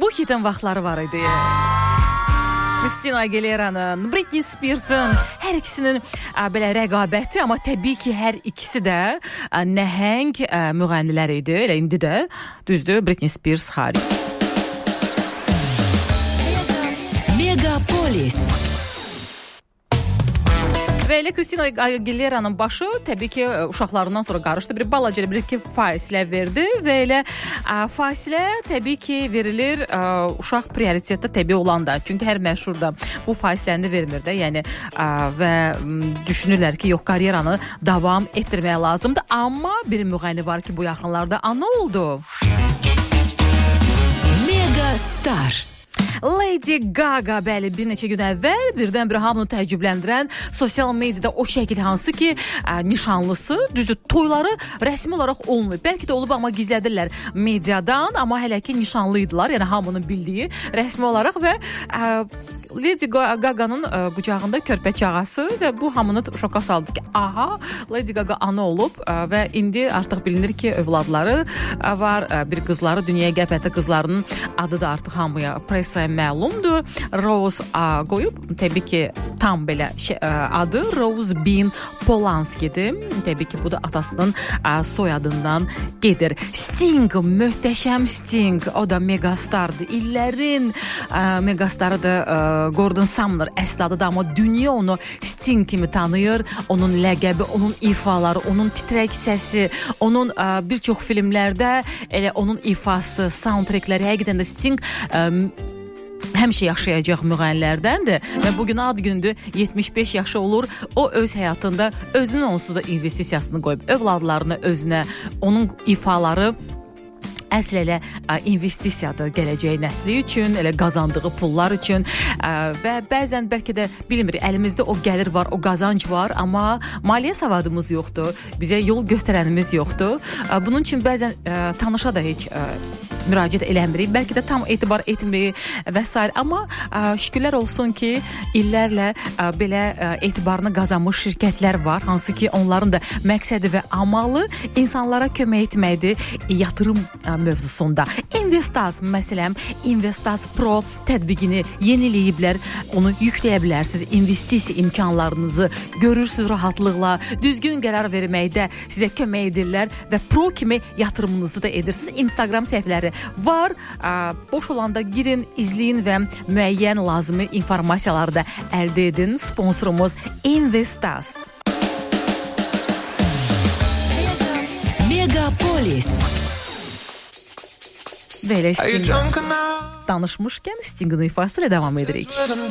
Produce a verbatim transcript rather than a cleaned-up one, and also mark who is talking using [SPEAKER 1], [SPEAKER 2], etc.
[SPEAKER 1] Bu hitin vaxtları var idi. Christina Aguilera'nın, Britney Spears'ın hər ikisinin ə, belə rəqabəti, amma təbii ki, hər ikisi də ə, nəhəng ə, müğənnilər idi. Elə indi də düzdür, Britney Spears xaric.
[SPEAKER 2] Megapolis.
[SPEAKER 1] Və elə Christina Aguilera'nın başı təbii ki, uşaqlarından sonra qarışdı. Bir balaca bir ki, fasilə verdi və elə ə, fasilə təbii ki, verilir ə, uşaq prioritetdə təbii olanda. Çünki hər məşhur da bu fasiləni vermir də. Yəni ə, və m, düşünürlər ki, yox, karyeranı davam etdirməyə lazımdır. Amma bir müğənni var ki, bu yaxınlarda ana oldu.
[SPEAKER 2] Megastar.
[SPEAKER 1] Lady Gaga, bəli, bir neçə gün əvvəl birdən-birə hamını təəccübləndirən sosial mediada o şəkil hansı ki, ə, nişanlısı, düzdür, toyları rəsmi olaraq olmuyor. Bəlkə də olub, amma gizlədirlər mediadan, amma hələ ki nişanlıydılar, yəni hamının bildiyi rəsmi olaraq və ə, Lady Gaga'nın ə, qucağında körpə çağası və bu hamını şoka saldı ki, aha, Lady Gaga ana olub ə, və indi artıq bilinir ki, övladları ə, var, ə, bir qızları dünyaya gəlib, hətta qızlarının adı da artıq hamıya presaya məlumdur. Rose ə, qoyub, təbii ki, tam belə şey, ə, adı Rose Bean Polanski'dir. Təbii ki, bu da atasının ə, soyadından gedir. Sting, möhtəşəm Sting, o da megastardır. İllərin ə, megastarıdır. Ə, Gordon Sumner əsl adıdır, amma dünya onu Sting kimi tanıyır. Onun ləqəbi, onun ifaları, onun titrək səsi, onun ə, bir çox filmlərdə elə onun ifası, soundtrackləri, həqiqətən də Sting ə, həmişə yaşayacaq müğənnilərdəndir və bugün ad gündür, yetmiş beş yaşı olur. O öz həyatında özünün onsuz da investisiyasını qoyub, övladlarını özünə, onun ifaları əsl elə ə, investisiyadır gələcək nəsli üçün, elə qazandığı pullar üçün ə, və bəzən bəlkə də bilmirik, əlimizdə o gəlir var, o qazanc var, amma maliyyə savadımız yoxdur, bizə yol göstərənimiz yoxdur. Ə, bunun üçün bəzən ə, tanışa da heç ə, müraciət eləmirik, bəlkə də tam etibar etmirik və s. Amma ə, şükürlər olsun ki, illərlə ə, belə ə, etibarını qazanmış şirkətlər var, hansı ki, onların da məqsədi və amalı insanlara kömək etməkdir yatırım ə, mövzusunda. Investas, məsələn, Investas Pro tətbiqini yeniləyiblər, onu yükləyə bilərsiniz, investisiya imkanlarınızı görürsünüz rahatlıqla, düzgün qərar verməkdə sizə kömək edirlər və Pro kimi yatırımınızı da edirsiniz. Instagram səhifələri var, ə, boş olanda girin, izləyin və müəyyən lazımi informasiyaları da əldə edin. Sponsorumuz Investas.
[SPEAKER 2] Megapolis.
[SPEAKER 1] Belə Sting danışmışkən Sting'in ifası ilə davam edirik.